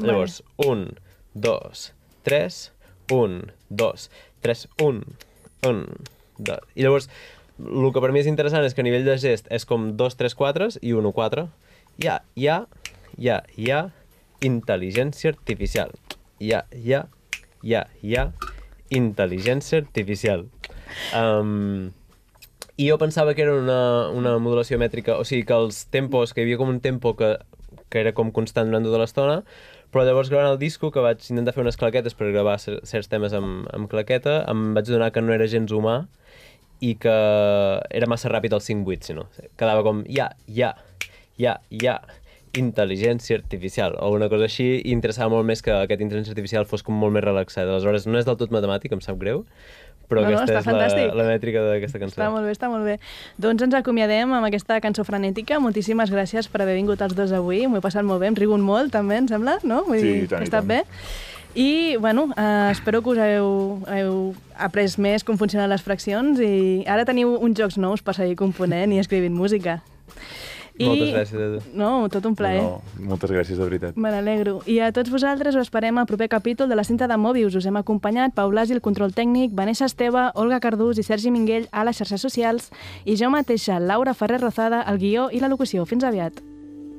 Llavors, 1, 2, 3, 1, 2, 3, 1, 1, 2... I llavors, el que per mi és interessant és que a nivell de gest és com 2, 3, 4 i 1, 4. Hi ha intel·ligència artificial. Hi ha intel·ligència artificial. I jo pensava que era una modulació mètrica, o sigui que els tempos, que hi havia com un tempo que era com constant durant tota l'estona, però llavors gravant el disco, que vaig intentar fer unes claquetes per gravar certs temes amb claqueta, em vaig adonar que no era gens humà i que era massa ràpid el 5-8, sinó quedava com intel·ligència artificial o una cosa així, i interessava molt més que aquesta intel·ligència artificial fos com molt més relaxada. Aleshores, no és del tot matemàtic, em sap greu, però aquesta és la mètrica d'aquesta cançó. Està molt bé. Doncs ens acomiadem amb aquesta cançó frenètica. Moltíssimes gràcies per haver vingut els dos avui. M'ho he passat molt bé, hem rigut molt també, em sembla, no? Vull dir, tant, ha estat bé. I, bueno, espero que us heu après més com funcionen les fraccions i ara teniu uns jocs nous per seguir component i escrivint música. Moltes gràcies, Edu. No, tot un plaer. Moltes gràcies, de veritat. Me n'alegro. I a tots vosaltres us esperem al proper capítol de la cinta de Mobius. Us hem acompanyat Pau Blasi, el control tècnic, Vanessa Esteve, Olga Cardús i Sergi Minguell a les xarxes socials i jo mateixa, Laura Ferrer Rozada, el guió i la locució. Fins aviat.